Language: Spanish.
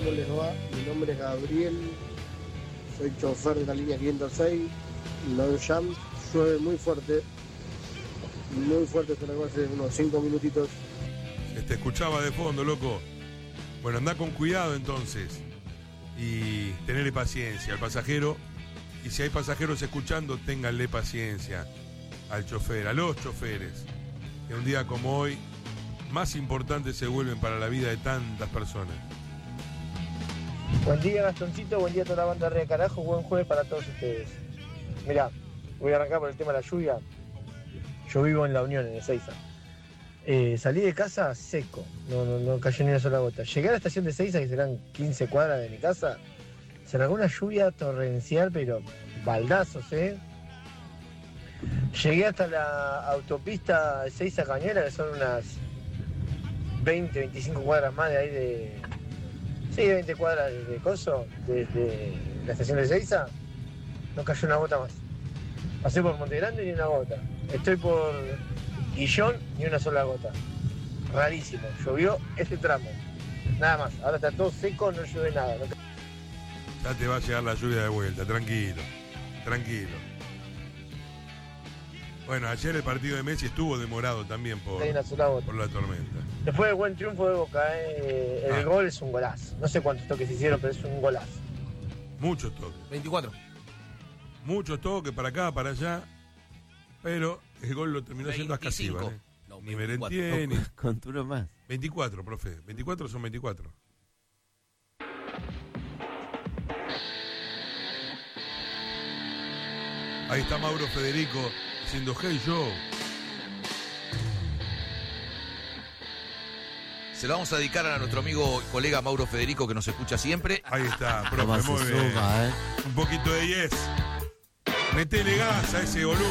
¿cómo les va? Mi nombre es Gabriel, soy chofer de la línea 506, Longchamp, llueve muy fuerte, se hace unos 5 minutitos. Te escuchaba de fondo, loco. Bueno, anda con cuidado entonces y tenerle paciencia al pasajero, y si hay pasajeros escuchando, ténganle paciencia al chofer, a los choferes, que un día como hoy más importantes se vuelven para la vida de tantas personas. Buen día, Gastoncito, buen día a toda la banda de carajo, buen jueves para todos ustedes. Mirá, voy a arrancar por el tema de la lluvia. Yo vivo en La Unión, en Ezeiza. Salí de casa seco, no cayó ni una sola gota. Llegué a la estación de Ezeiza, que serán 15 cuadras de mi casa, se largó una lluvia torrencial, pero baldazos, Llegué hasta la autopista Ezeiza Cañuelas, que son unas 20, 25 cuadras más de ahí de... Sí, 20 cuadras de coso, desde la estación de Ezeiza, no cayó una gota más. Pasé por Monte Grande ni una gota. Estoy por Guillón ni una sola gota. Rarísimo, llovió este tramo. Nada más, ahora está todo seco, no llueve nada. Ya te va a llegar la lluvia de vuelta, tranquilo. Bueno, ayer el partido de Messi estuvo demorado también por la tormenta. Después del buen triunfo de Boca, el gol es un golazo. No sé cuántos toques hicieron, pero es un golazo. Muchos toques. 24. Muchos toques para acá, para allá. Pero el gol lo terminó siendo Ascasiba. No, ni Merentier, ni... Con uno más. 24, profe. 24 son 24. Ahí está Mauro Federico diciendo Hey Joe. Se lo vamos a dedicar a nuestro amigo y colega Mauro Federico, que nos escucha siempre. Ahí está, profe, muy bien. Un poquito de yes. Metele gas a ese volumen.